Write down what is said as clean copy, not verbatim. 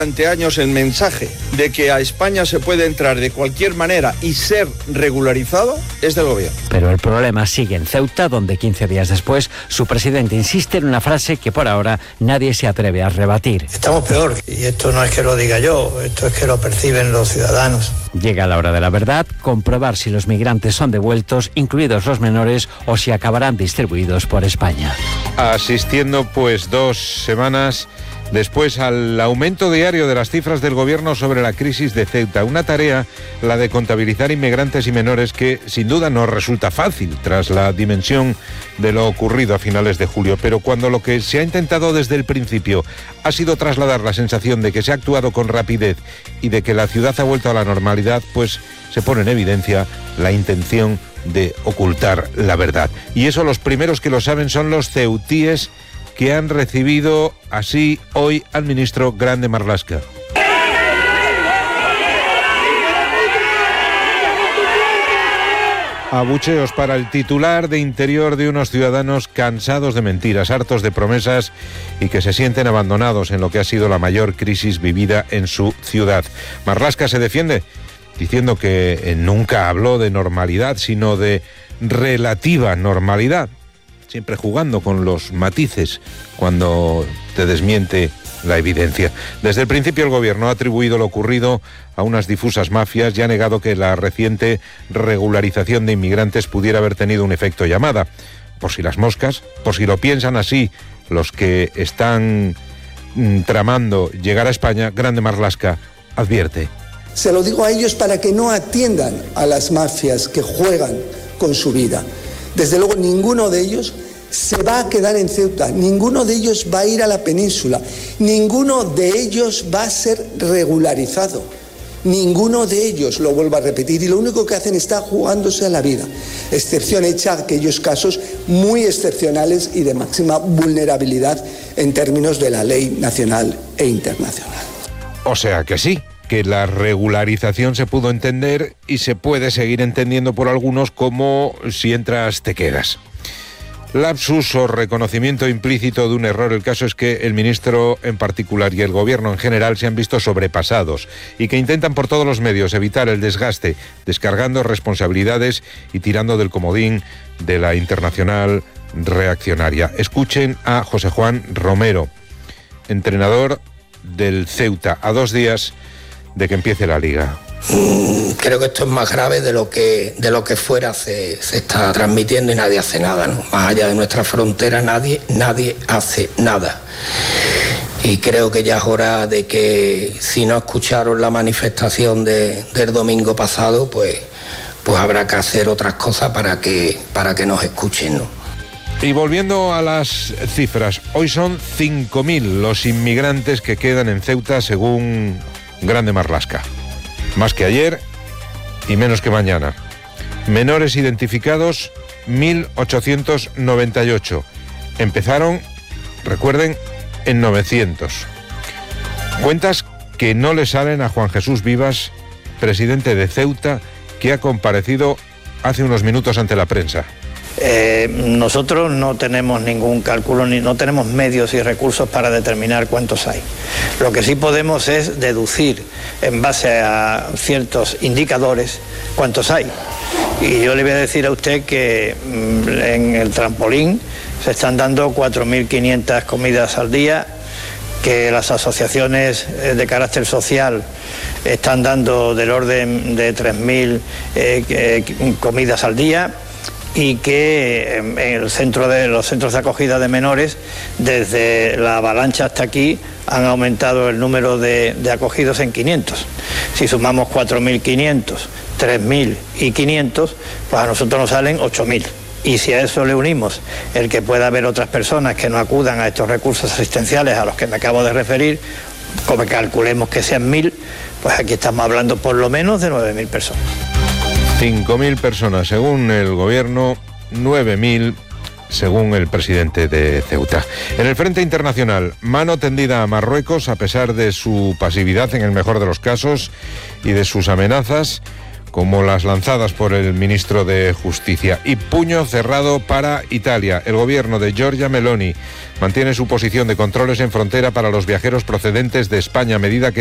Durante años el mensaje de que a España se puede entrar de cualquier manera y ser regularizado es del gobierno. Pero el problema sigue en Ceuta, donde 15 días después su presidente insiste en una frase que por ahora nadie se atreve a rebatir. Estamos peor, y esto no es que lo diga yo, esto es que lo perciben los ciudadanos. Llega la hora de la verdad, comprobar si los migrantes son devueltos, incluidos los menores, o si acabarán distribuidos por España. Asistiendo pues 2 semanas después al aumento diario de las cifras del gobierno sobre la crisis de Ceuta. Una tarea, la de contabilizar inmigrantes y menores, que sin duda no resulta fácil tras la dimensión de lo ocurrido a finales de julio. Pero cuando lo que se ha intentado desde el principio ha sido trasladar la sensación de que se ha actuado con rapidez y de que la ciudad ha vuelto a la normalidad, pues se pone en evidencia la intención de ocultar la verdad. Y eso los primeros que lo saben son los ceutíes, que han recibido así hoy al ministro Grande Marlaska. Abucheos para el titular de Interior de unos ciudadanos cansados de mentiras, hartos de promesas y que se sienten abandonados en lo que ha sido la mayor crisis vivida en su ciudad. Marlaska se defiende diciendo que nunca habló de normalidad, sino de relativa normalidad, siempre jugando con los matices cuando te desmiente la evidencia. Desde el principio el gobierno ha atribuido lo ocurrido a unas difusas mafias y ha negado que la reciente regularización de inmigrantes pudiera haber tenido un efecto llamada. Por si las moscas, por si lo piensan así los que están tramando llegar a España, Grande Marlaska advierte. Se lo digo a ellos para que no atiendan a las mafias que juegan con su vida. Desde luego ninguno de ellos se va a quedar en Ceuta, ninguno de ellos va a ir a la península, ninguno de ellos va a ser regularizado, ninguno de ellos, lo vuelvo a repetir, y lo único que hacen está jugándose a la vida, excepción hecha a aquellos casos muy excepcionales y de máxima vulnerabilidad en términos de la ley nacional e internacional. O sea que sí, que la regularización se pudo entender y se puede seguir entendiendo por algunos como si entras te quedas. Lapsus o reconocimiento implícito de un error. El caso es que el ministro en particular y el gobierno en general se han visto sobrepasados y que intentan por todos los medios evitar el desgaste, descargando responsabilidades y tirando del comodín de la internacional reaccionaria. Escuchen a José Juan Romero, entrenador del Ceuta, a 2 días de que empiece la liga. Creo que esto es más grave de lo que fuera se está transmitiendo y nadie hace nada, ¿no? Más allá de nuestra frontera nadie hace nada. Y creo que ya es hora de que, si no escucharon la manifestación del domingo pasado, pues habrá que hacer otras cosas para que nos escuchen, ¿no? Y volviendo a las cifras, hoy son 5.000 los inmigrantes que quedan en Ceuta según Grande Marlaska. Más que ayer y menos que mañana. Menores identificados, 1.898. Empezaron, recuerden, en 900. Cuentas que no le salen a Juan Jesús Vivas, presidente de Ceuta, que ha comparecido hace unos minutos ante la prensa. Nosotros no tenemos ningún cálculo, ni no tenemos medios y recursos para determinar cuántos hay. Lo que sí podemos es deducir en base a ciertos indicadores cuántos hay. Y yo le voy a decir a usted que en el trampolín se están dando 4.500 comidas al día, que las asociaciones de carácter social están dando del orden de 3.000 comidas al día, y que en los centros de acogida de menores, desde la avalancha hasta aquí, han aumentado el número de acogidos en 500. Si sumamos 4.500, 3.000 y 500, pues a nosotros nos salen 8.000. Y si a eso le unimos el que pueda haber otras personas que no acudan a estos recursos asistenciales a los que me acabo de referir, como calculemos que sean 1.000, pues aquí estamos hablando por lo menos de 9.000 personas. 5.000 personas según el gobierno, 9.000 según el presidente de Ceuta. En el frente internacional, mano tendida a Marruecos a pesar de su pasividad en el mejor de los casos y de sus amenazas, como las lanzadas por el ministro de Justicia. Y puño cerrado para Italia. El gobierno de Giorgia Meloni mantiene su posición de controles en frontera para los viajeros procedentes de España, medida que